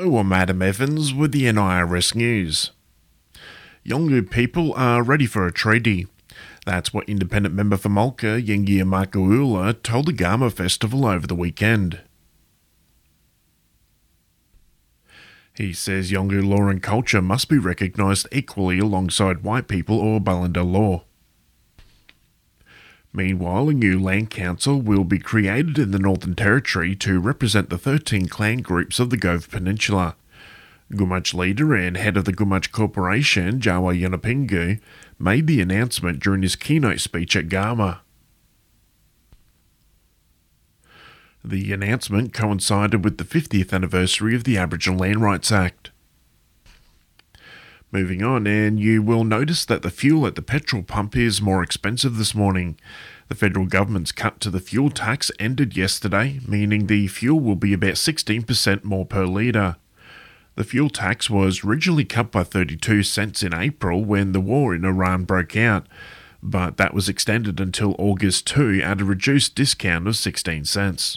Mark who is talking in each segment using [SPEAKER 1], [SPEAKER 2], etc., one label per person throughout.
[SPEAKER 1] Hello, I'm Adam Evans with the NIRS News. Yolngu people are ready for a treaty. That's what independent member for Mulka, Yengia Makaula, told the Garma Festival over the weekend. He says Yolngu law and culture must be recognised equally alongside white people or Balanda law. Meanwhile, a new land council will be created in the Northern Territory to represent the 13 clan groups of the Gove Peninsula. Gumatj leader and head of the Gumatj Corporation, Jawa Yunupingu, made the announcement during his keynote speech at Garma. The announcement coincided with the 50th anniversary of the Aboriginal Land Rights Act. Moving on, and you will notice that the fuel at the petrol pump is more expensive this morning. The federal government's cut to the fuel tax ended yesterday, meaning the fuel will be about 16% more per litre. The fuel tax was originally cut by 32 cents in April when the war in Iran broke out, but that was extended until August 2 at a reduced discount of 16 cents.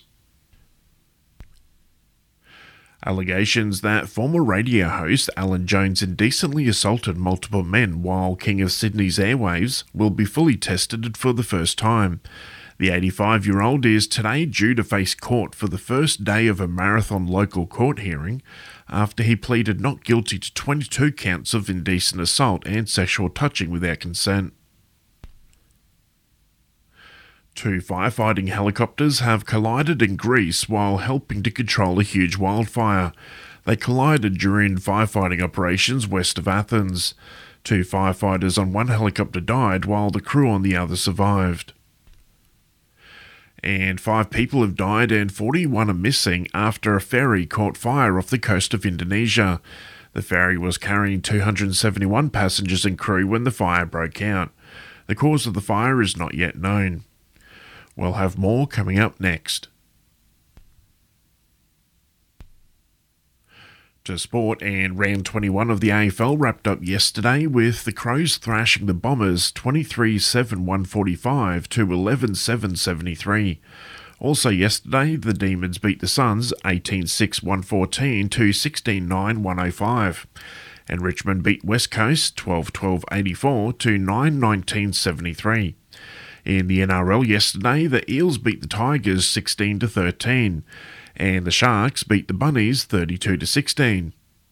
[SPEAKER 1] Allegations that former radio host Alan Jones indecently assaulted multiple men while King of Sydney's airwaves will be fully tested for the first time. The 85-year-old is today due to face court for the first day of a marathon local court hearing after he pleaded not guilty to 22 counts of indecent assault and sexual touching without consent. Two firefighting helicopters have collided in Greece while helping to control a huge wildfire. They collided during firefighting operations west of Athens. Two firefighters on one helicopter died while the crew on the other survived. And 5 people have died and 41 are missing after a ferry caught fire off the coast of Indonesia. The ferry was carrying 271 passengers and crew when the fire broke out. The cause of the fire is not yet known. We'll have more coming up next. To sport, and round 21 of the AFL wrapped up yesterday with the Crows thrashing the Bombers 23-7-145 to 11-7-73. Also yesterday, the Demons beat the Suns 18-6-114 to 16-9-105. And Richmond beat West Coast 12-12-84 to 9-19-73. In the NRL yesterday, the Eels beat the Tigers 16-13, and the Sharks beat the Bunnies 32-16.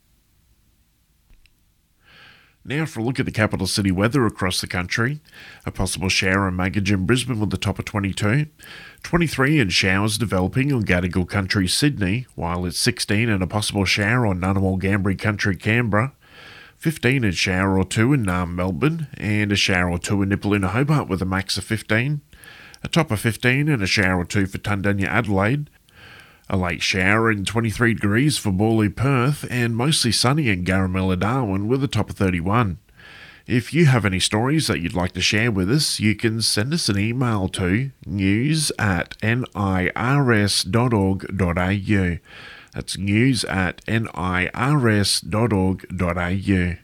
[SPEAKER 1] Now for a look at the capital city weather across the country. A possible shower on Magidge in Brisbane with a top of 22. 23 and showers developing on Gadigal Country, Sydney, while it's 16 and a possible shower on Ngunnawal Ngambri Country, Canberra. 15 and shower or 2 in Naarm, Melbourne, and a shower or 2 in Nipaluna, Hobart with a max of 15. A top of 15 and a shower or 2 for Tundanya, Adelaide. A late shower in 23 degrees for Borloo, Perth, and mostly sunny in Garamella, Darwin with a top of 31. If you have any stories that you'd like to share with us, you can send us an email to news@nirs.org.au. That's news@nirs.org.au.